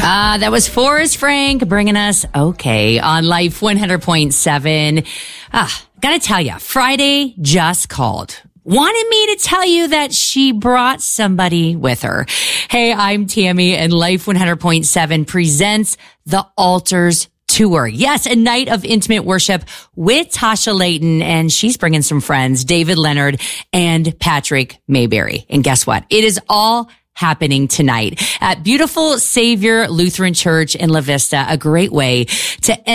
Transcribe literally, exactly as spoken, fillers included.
Ah, that was Forrest Frank bringing us okay on Life one hundred point seven. Ah, gotta tell you, Friday just called. Wanted me to tell you that she brought somebody with her. Hey, I'm Tammy, and Life one hundred point seven presents The Altars Tour. Yes, a night of intimate worship with Tasha Layton, and she's bringing some friends, David Leonard and Patrick Mayberry. And guess what? It is all happening tonight at beautiful Savior Lutheran Church in La Vista, a great way to